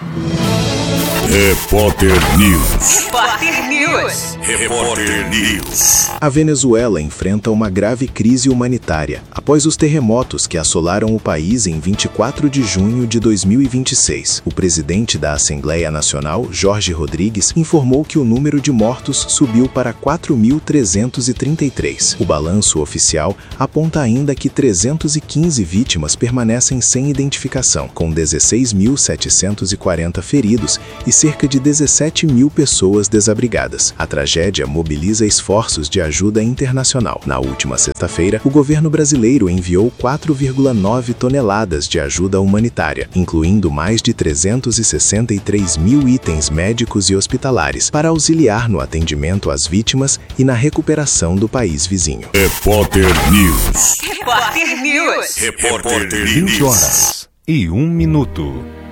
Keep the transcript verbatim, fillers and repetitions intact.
Repórter News. Repórter News. Repórter News. A Venezuela enfrenta uma grave crise humanitária após os terremotos que assolaram o país em vinte e quatro de junho de dois mil e vinte e seis. O presidente da Assembleia Nacional, Jorge Rodrigues, informou que o número de mortos subiu para quatro mil trezentos e trinta e três. O balanço oficial aponta ainda que trezentas e quinze vítimas permanecem sem identificação, com dezesseis mil setecentos e quarenta feridos e cerca de dezessete mil pessoas desabrigadas. A tragédia mobiliza esforços de ajuda internacional. Na última sexta-feira, o governo brasileiro enviou quatro vírgula nove toneladas de ajuda humanitária, incluindo mais de trezentos e sessenta e três mil itens médicos e hospitalares, para auxiliar no atendimento às vítimas e na recuperação do país vizinho. Repórter News. Repórter News. Repórter vinte News. horas e um minuto.